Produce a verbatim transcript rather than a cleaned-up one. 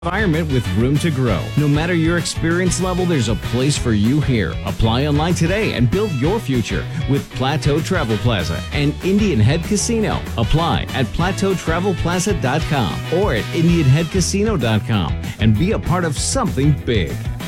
environment with room to grow. No matter your experience level, there's a place for you here. Apply online today and build your future with Plateau Travel Plaza and Indian Head Casino. Apply at plateau travel plaza dot com or at indian head casino dot com and be a part of something big.